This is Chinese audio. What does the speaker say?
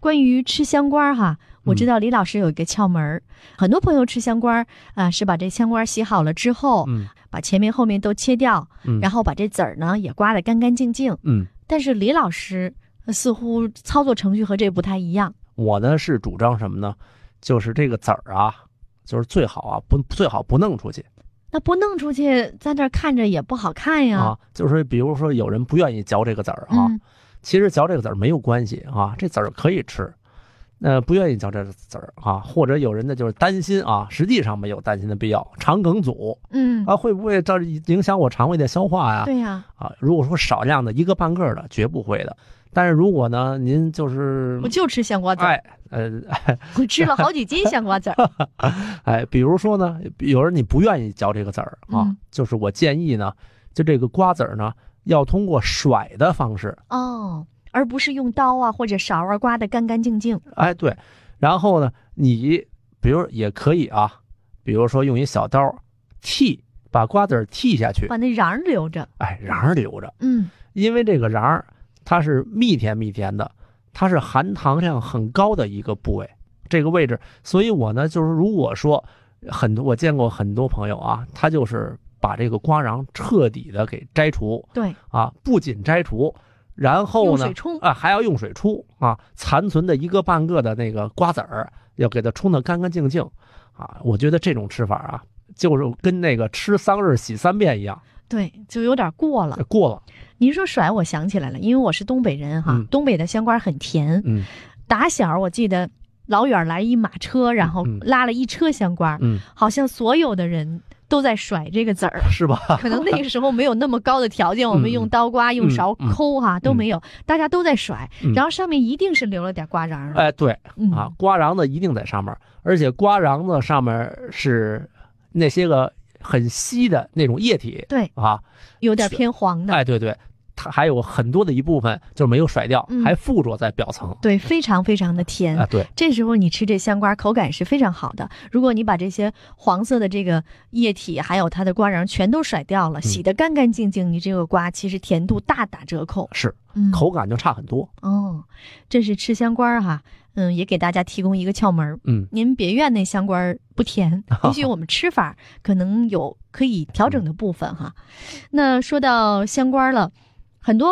关于吃香瓜哈，我知道李老师有一个窍门，很多朋友吃香瓜是把这香瓜洗好了之后，把前面后面都切掉，然后把这籽儿呢也刮得干干净净。但是李老师似乎操作程序和这不太一样。 我呢是主张什么呢？就是这个籽儿啊，就是最好不弄出去。 那不弄出去，在那看着也不好看呀。 就是比如说有人不愿意嚼这个籽儿其实嚼这个籽儿没有关系这籽儿可以吃。不愿意嚼这个籽儿或者有人呢就是担心实际上没有担心的必要，肠梗阻，会不会这影响我肠胃的消化呀？ 对呀， 如果说少量的一个半个的，绝不会的。但是如果呢，您就是我就吃香瓜籽儿，我吃了好几斤香瓜籽儿。 比如说呢，有人你不愿意嚼这个籽儿就是我建议呢，就这个瓜子儿呢，要通过甩的方式而不是用刀或者勺刮得干干净净。 对，然后呢，你比如也可以比如说用一小刀把瓜子儿剔下去， 把那瓤留着。 瓤留着，因为这个瓤它是蜜甜的，它是含糖量很高的一个部位，这个位置，所以我呢就是如果说我见过很多朋友他就是把这个瓜瓤彻底的给摘除， 对不仅摘除，然后呢用水冲还要用水冲残存的一个半个的那个瓜子儿要给它冲得干干净净我觉得这种吃法就是跟那个吃桑葚洗3遍一样。 对，就有点过了。您说甩，我想起来了，因为我是东北人东北的香瓜很甜。打小我记得老远来一马车，然后拉了一车香瓜，好像所有的人都在甩这个籽儿， 是吧？ 可能那个时候没有那么高的条件，我们用刀刮、用勺抠都没有，大家都在甩，然后上面一定是留了点瓜瓤。 对，瓜瓤子一定在上面，而且瓜瓤子上面是那些个很稀的那种液体， 对有点偏黄的。 对，它还有很多的一部分就是没有甩掉，还附着在表层。 对，非常非常的甜对， 这时候你吃这香瓜口感是非常好的。如果你把这些黄色的这个液体还有它的瓜瓤全都甩掉了，洗得干干净净，你这个瓜其实甜度大打折扣， 是口感就差很多。 这是吃香瓜也给大家提供一个窍门。您别怨那香瓜不甜，也许我们吃法可能有可以调整的部分那说到香瓜了，很多